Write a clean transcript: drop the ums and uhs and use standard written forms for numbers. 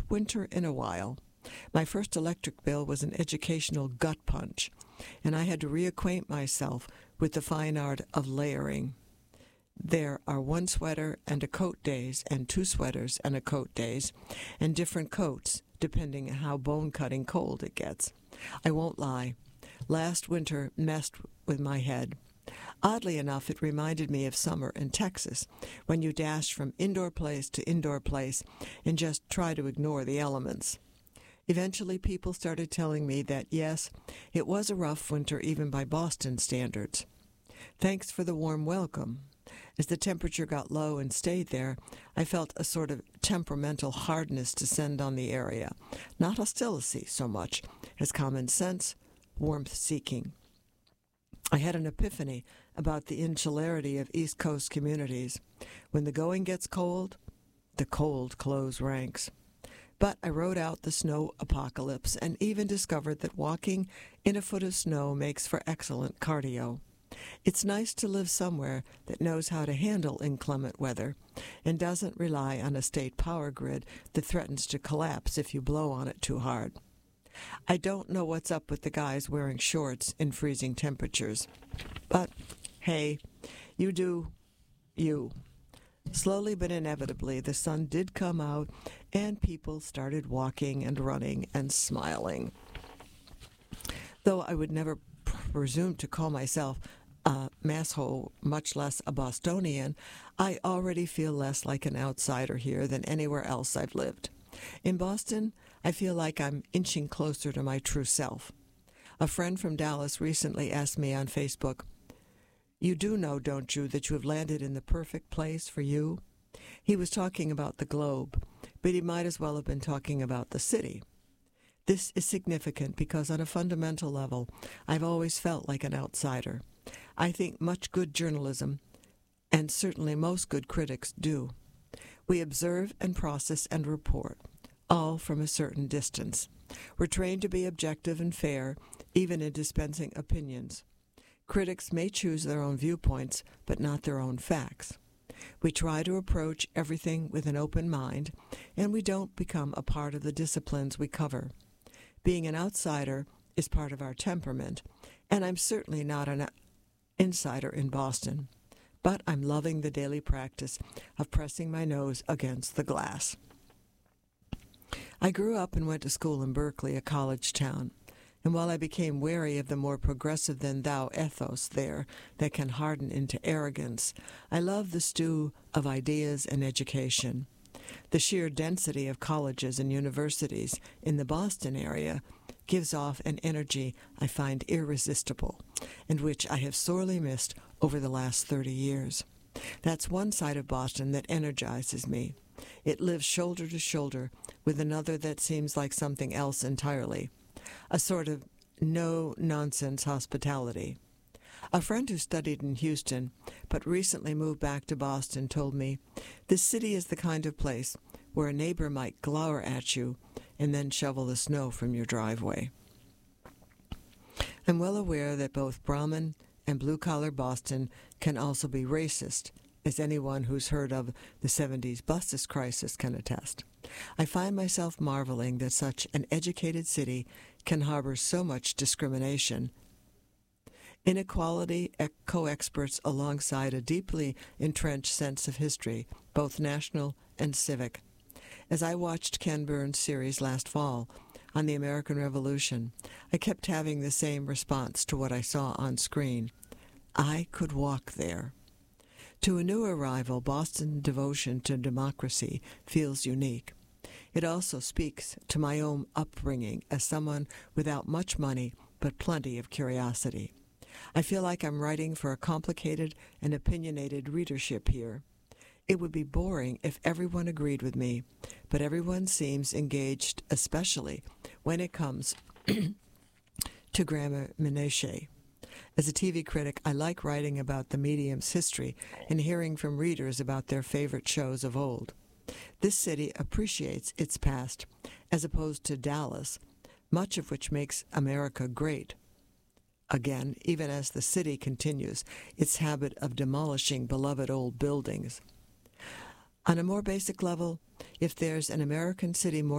winter in a while. My first electric bill was an educational gut punch, and I had to reacquaint myself with the fine art of layering. There are 1 sweater and a coat days, and 2 sweaters and a coat days, and different coats, depending on how bone-cutting cold it gets. I won't lie. Last winter messed with my head. Oddly enough, it reminded me of summer in Texas, when you dash from indoor place to indoor place and just try to ignore the elements. Eventually, people started telling me that, yes, it was a rough winter even by Boston standards. Thanks for the warm welcome. As the temperature got low and stayed there, I felt a sort of temperamental hardness descend on the area, not hostility so much as common sense, warmth-seeking. I had an epiphany about the insularity of East Coast communities. When the going gets cold, the cold close ranks. But I rode out the snow apocalypse and even discovered that walking in a foot of snow makes for excellent cardio. It's nice to live somewhere that knows how to handle inclement weather and doesn't rely on a state power grid that threatens to collapse if you blow on it too hard. I don't know what's up with the guys wearing shorts in freezing temperatures. But, hey, you do you. Slowly but inevitably, the sun did come out, and people started walking and running and smiling. Though I would never presume to call myself a masshole, much less a Bostonian, I already feel less like an outsider here than anywhere else I've lived. In Boston, I feel like I'm inching closer to my true self. A friend from Dallas recently asked me on Facebook, "You do know, don't you, that you have landed in the perfect place for you?" He was talking about the globe, but he might as well have been talking about the city. This is significant because on a fundamental level, I've always felt like an outsider. I think much good journalism, and certainly most good critics, do. We observe and process and report, all from a certain distance. We're trained to be objective and fair, even in dispensing opinions. Critics may choose their own viewpoints, but not their own facts. We try to approach everything with an open mind, and we don't become a part of the disciplines we cover. Being an outsider is part of our temperament, and I'm certainly not an insider in Boston. But I'm loving the daily practice of pressing my nose against the glass. I grew up and went to school in Berkeley, a college town, and while I became wary of the more progressive-than-thou ethos there that can harden into arrogance, I love the stew of ideas and education. The sheer density of colleges and universities in the Boston area gives off an energy I find irresistible, and which I have sorely missed over the last 30 years. That's one side of Boston that energizes me. It lives shoulder to shoulder with another that seems like something else entirely, a sort of no-nonsense hospitality. A friend who studied in Houston but recently moved back to Boston told me, "This city is the kind of place where a neighbor might glower at you and then shovel the snow from your driveway." I'm well aware that both Brahmin and blue-collar Boston can also be racist, as anyone who's heard of the 70s bustus crisis can attest. I find myself marveling that such an educated city can harbor so much discrimination. Inequality co-experts alongside a deeply entrenched sense of history, both national and civic. As I watched Ken Burns' series last fall on the American Revolution, I kept having the same response to what I saw on screen. I could walk there. To a new arrival, Boston's devotion to democracy feels unique. It also speaks to my own upbringing as someone without much money but plenty of curiosity. I feel like I'm writing for a complicated and opinionated readership here. It would be boring if everyone agreed with me, but everyone seems engaged, especially when it comes to grammar minutiae. As a TV critic, I like writing about the medium's history and hearing from readers about their favorite shows of old. This city appreciates its past, as opposed to Dallas, much of which makes America great. Again, even as the city continues its habit of demolishing beloved old buildings. On a more basic level, if there's an American city more